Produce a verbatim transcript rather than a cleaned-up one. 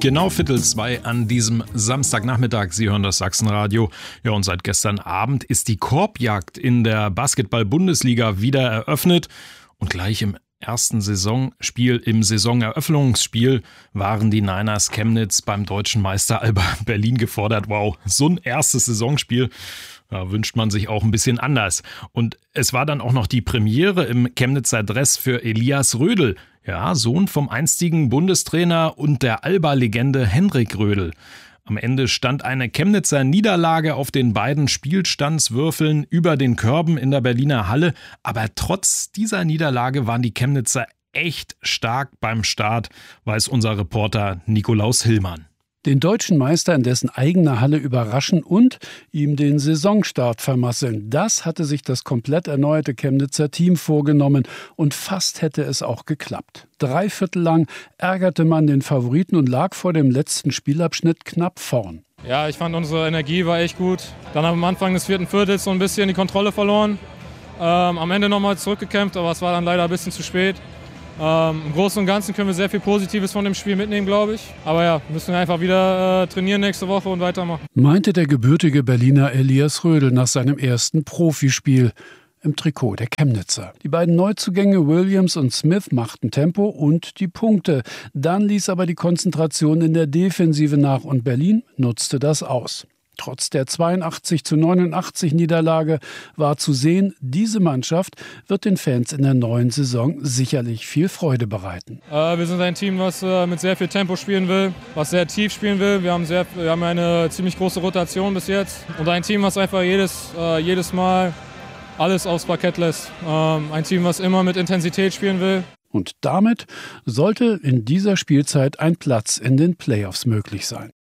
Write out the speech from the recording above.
Genau Viertel zwei an diesem Samstagnachmittag. Sie hören das Sachsenradio. Ja, und seit gestern Abend ist die Korbjagd in der Basketball-Bundesliga wieder eröffnet. Und gleich im ersten Saisonspiel, im Saisoneröffnungsspiel, waren die Niners Chemnitz beim deutschen Meister Alba Berlin gefordert. Wow, so ein erstes Saisonspiel. Da wünscht man sich auch ein bisschen anders. Und es war dann auch noch die Premiere im Chemnitzer Dress für Elias Rödel. Ja, Sohn vom einstigen Bundestrainer und der Alba-Legende Henrik Rödel. Am Ende stand eine Chemnitzer Niederlage auf den beiden Spielstandswürfeln über den Körben in der Berliner Halle. Aber trotz dieser Niederlage waren die Chemnitzer echt stark beim Start, weiß unser Reporter Nikolaus Hillmann. Den deutschen Meister in dessen eigener Halle überraschen und ihm den Saisonstart vermasseln. Das hatte sich das komplett erneuerte Chemnitzer Team vorgenommen und fast hätte es auch geklappt. Drei Viertel lang ärgerte man den Favoriten und lag vor dem letzten Spielabschnitt knapp vorn. Ja, ich fand, unsere Energie war echt gut. Dann am Anfang des vierten Viertels so ein bisschen die Kontrolle verloren. Ähm, am Ende nochmal zurückgekämpft, aber es war dann leider ein bisschen zu spät. Ähm, Im Großen und Ganzen können wir sehr viel Positives von dem Spiel mitnehmen, glaube ich. Aber ja, müssen wir einfach wieder äh, trainieren nächste Woche und weitermachen. Meinte der gebürtige Berliner Elias Rödel nach seinem ersten Profispiel im Trikot der Chemnitzer. Die beiden Neuzugänge Williams und Smith machten Tempo und die Punkte. Dann ließ aber die Konzentration in der Defensive nach und Berlin nutzte das aus. Trotz der zweiundachtzig zu neunundachtzig Niederlage war zu sehen, diese Mannschaft wird den Fans in der neuen Saison sicherlich viel Freude bereiten. Äh, wir sind ein Team, was äh, mit sehr viel Tempo spielen will, was sehr tief spielen will. Wir haben, sehr, wir haben eine ziemlich große Rotation bis jetzt. Und ein Team, was einfach jedes, äh, jedes Mal alles aufs Parkett lässt. Ähm, ein Team, was immer mit Intensität spielen will. Und damit sollte in dieser Spielzeit ein Platz in den Playoffs möglich sein.